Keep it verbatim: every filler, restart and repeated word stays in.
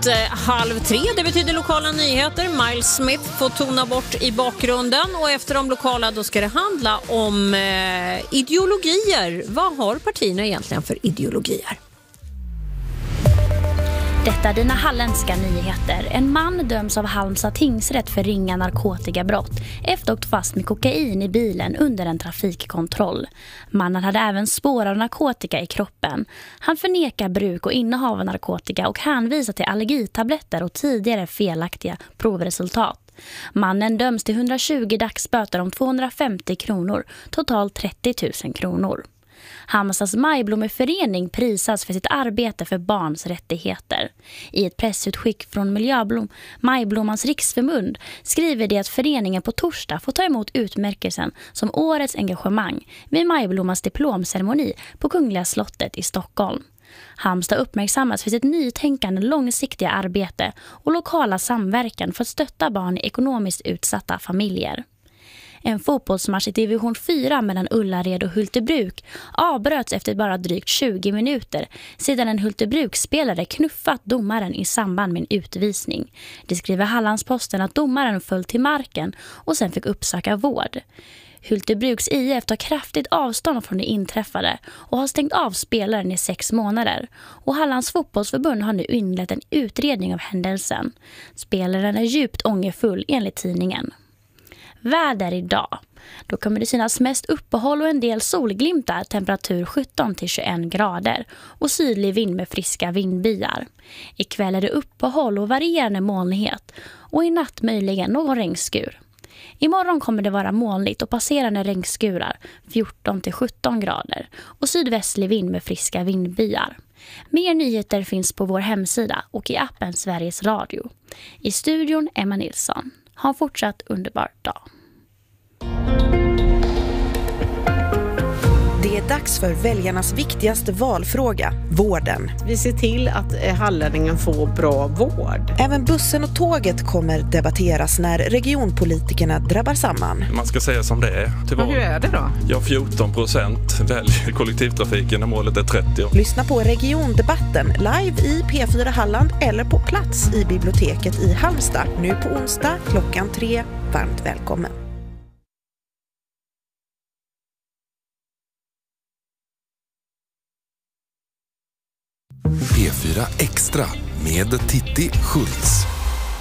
blivit eh, halv tre. Det betyder lokala nyheter. Miles Smith får tona bort i bakgrunden. Och efter de lokala då ska det handla om eh, ideologier. Vad har partierna egentligen för ideologier? Detta är dina halländska nyheter. En man döms av Halmstad tingsrätt för ringa narkotikabrott efter åkt fast med kokain i bilen under en trafikkontroll. Mannen hade även spår av narkotika i kroppen. Han förnekar bruk och innehav av narkotika och hänvisar till allergitabletter och tidigare felaktiga provresultat. Mannen döms till hundratjugo dagsböter om tvåhundrafemtio kronor, totalt trettio tusen kronor. Halmstads Majblommeförening prisas för sitt arbete för barns rättigheter. I ett pressutskick från Miljöblom, Majblommans riksförbund skriver det att föreningen på torsdag får ta emot utmärkelsen som årets engagemang vid Majblommans diplomceremoni på Kungliga slottet i Stockholm. Halmstad uppmärksammas för sitt nytänkande långsiktiga arbete och lokala samverkan för att stötta barn i ekonomiskt utsatta familjer. En fotbollsmatch i division fyra mellan Ullared och Hultebruk avbröts efter bara drygt tjugo minuter sedan en Hultebruk-spelare knuffat domaren i samband med en utvisning. Det skriver Hallandsposten att domaren föll till marken och sen fick uppsöka vård. Hultebruks I F tar kraftigt avstånd från det inträffade och har stängt av spelaren i sex månader. Och Hallands fotbollsförbund har nu inlett en utredning av händelsen. Spelaren är djupt ångerfull enligt tidningen. Väder idag. Då kommer det synas mest uppehåll och en del solglimtar, temperatur sjutton till tjugoett grader och sydlig vind med friska vindbyar. Ikväll är det uppehåll och varierande molnighet och i natt möjligen någon regnskur. Imorgon kommer det vara molnigt och passerande regnskurar, fjorton till sjutton grader och sydvästlig vind med friska vindbyar. Mer nyheter finns på vår hemsida och i appen Sveriges Radio. I studion Emma Nilsson. Ha en fortsatt underbar dag. Det är dags för väljarnas viktigaste valfråga, vården. Vi ser till att hallänningen får bra vård. Även bussen och tåget kommer debatteras när regionpolitikerna drabbar samman. Man ska säga som det är. Men hur är det då? Ja, fjorton procent väljer kollektivtrafiken när målet är trettio. Lyssna på regiondebatten live i P fyra Halland eller på plats i biblioteket i Halmstad. Nu på onsdag klockan tre. Varmt välkommen. P fyra Extra med Titti Schultz.